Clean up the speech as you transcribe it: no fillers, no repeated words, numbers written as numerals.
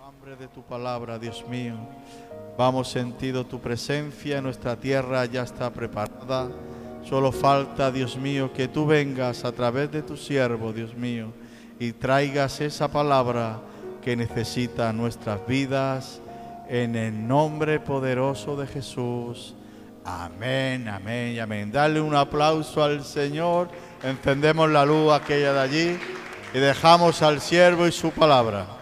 Hambre de tu palabra, Dios mío. Vamos sentido tu presencia, nuestra tierra ya está preparada. Solo falta, Dios mío, que tú vengas a través de tu siervo, Dios mío, y traigas esa palabra que necesita nuestras vidas, en el nombre poderoso de Jesús. Amén, amén y amén. Dale un aplauso al Señor. Encendemos la luz aquella de allí y dejamos al siervo y su palabra.